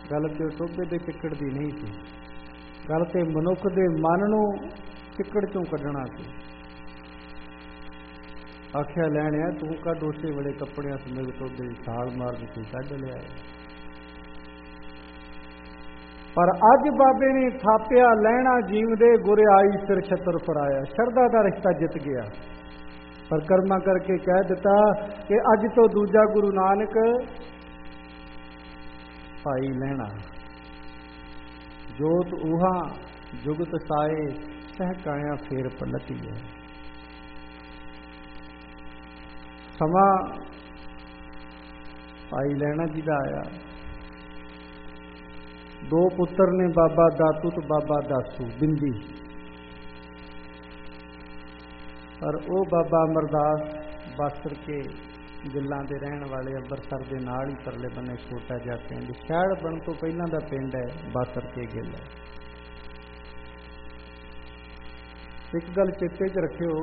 गल तो टोभे दे चिक्कड़ दी नहीं सी, गल तो मनुख दे मन नूं चिक्कड़ चों कढना सी। आख्या लैणिया तू कद उसे वेले कपड़ियां समझ टोभे दी छाल मार दी कढ लिया। पर अज बाबे ने थापिया लैना जीवदे गुर आई सिर छतर फराया। शरदा का रिश्ता जित गया, पर कर्मा करके कह दिता कि अज तो दूजा गुरु नानक भाई लैना। जोत ऊहा जुगत साए सहकाया फेर पलटी है। समा भाई लैना जी का आया। दो पुत्र ने बाबा दातू तो बाबा दासू बिंदी, पर वो बाबा अमरदास बासर के गिल्लां दे रहन वाले अंबरसर दे नाल ही परले बन्ने छोटा जिहा पिंड शहर बन तो पहलां दा पिंड है बासर के गिल है। एक गल चेते च रखियो,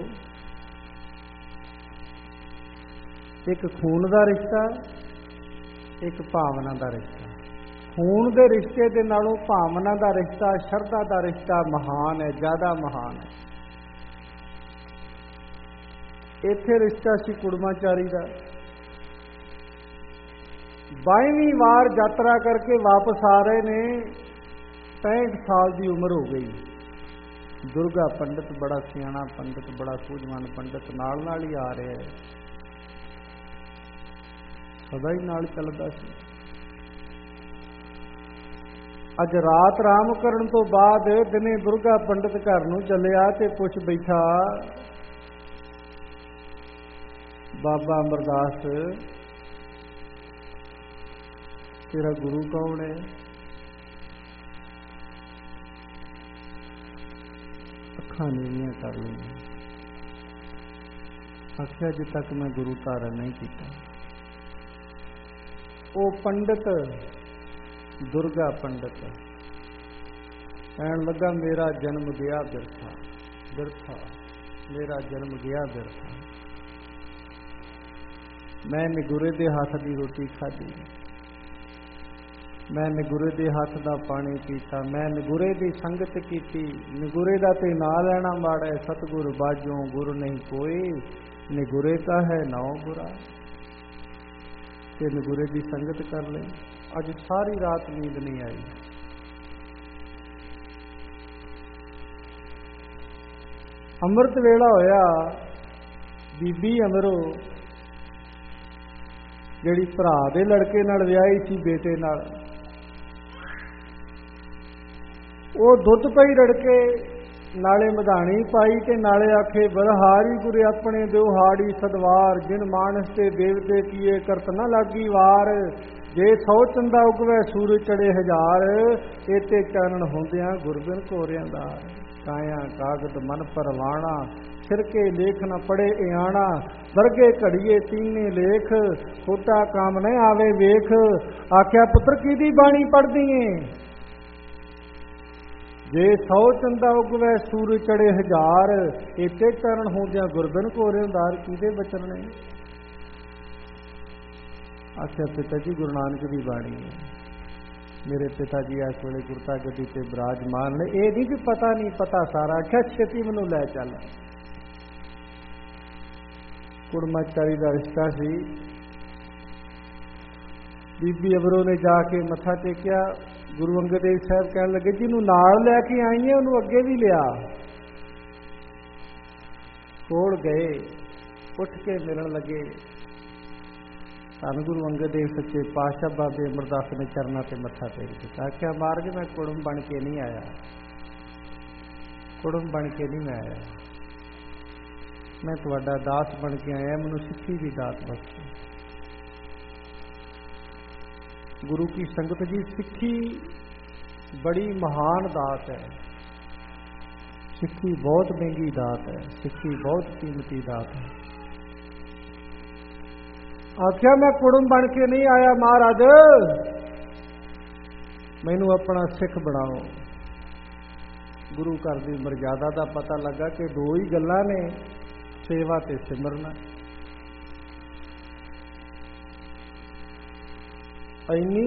एक खून का रिश्ता, एक भावना का रिश्ता। खून के रिश्ते दे नालों भावना का रिश्ता, शरधा का रिश्ता महान है, ज्यादा महान है। इत्थे रिश्ता सी कुड़माचारी का। 22वीं बार यात्रा करके वापस आ रहे ने, 65 साल की उम्र हो गई। दुर्गा पंडित बड़ा सियाणा पंडित, बड़ा सूझवान पंडित नाल नाल ही आ रहा है, सदा ही नाल चलदा सी। अज रात आराम करन तो बाद दिने दुर्गा पंडित घर नूं चलिया ते पुछ बैठा, बाबा अमरदास तेरा गुरु कौन है? अखां नीवियां कर लईआं। आख्या अजे तक मैं गुरु धारण नहीं किया। वो पंडित दुर्गा पंडित कहन लगा मेरा जन्म गया बिरथा, बिरथा मेरा जन्म गया बिरथा। मैं निगुरे दे हाथ की रोटी खाधी, मैं निगुरे दे हाथ का पानी पीता, मैं निगुरे की संगत की। निगुरे का ते ना लेना माड़ा है, सतगुर बाजों गुरु नहीं कोई, निगुरे का है नाओ बुरा। ते निगुरे की संगत कर ले। अज सारी रात नींद नहीं आई। अमृत वेला होया, बीबी अमरो जिहड़ी भरा दे लड़के नाल विआही सी बेटे नाल, वो दुध पई रड़के नाले मधानी पाई ते नाले आखे बलहारी गुरे अपने दो हाड़ी सदवार, जिन मानस ते देवते किए करत न लागी वार। जे 100 चंदा उगवे सूरज चढ़े 1000, एते चानण होंदियां गुरबिन कोरियां दा। काया कागद मन परवाना, छिरके लेख न पड़े इयाना। वर्गे घड़िए तीने लेख, खोटा काम न आवे वेख। आख्या पुत्र की दी बाणी पढ़दी है? जे 100 चंदा उगवे सूरज चढ़े 1000, इते चरण होंदियां गुरबिन कोरियां दार। किहदे बचन ने? आख्या पिता जी गुरु नानक की बाणी है। मेरे पिता जी इस वेले गुरता गद्दी ते विराजमान ने। ये नहीं कि पता नहीं, पता सारा। आख्या छेती मैनूं लै चल। कुड़माचारी का रिश्ता सी। बीबी अबरों ने जाके मत्था टेकिया। गुरु अंगद देव साहब कहन लगे जिन्हों नाल लैके आई है उन्होंने अगे भी लिया। कोल गए, उठ के मिलन लगे। धन गुरु अंगद देव सच्चे पातशाह बाबे अमरदास ने चरणों से मत्था टेक दिता। आख्या मार्ग मैं कुड़म बन के नहीं आया, कुड़म बन के नहीं मैं आया, मैं तुहाडा दास बन के आया। मैनूं सिੱਖੀ की दात बख्शो। गुरु की संगत जी, सिੱਖੀ बड़ी महान दात है। सिੱਖੀ बहुत महंगी दात है, सिੱਖੀ बहुत कीमती दात है। आख्या मैं कुड़म बन के नहीं आया महाराज, मैनू अपना सिख बनाओ। गुरु घर की मर्यादा का पता लगा कि दो ही गल्लां ने, सेवा ते सिमरना। इन्नी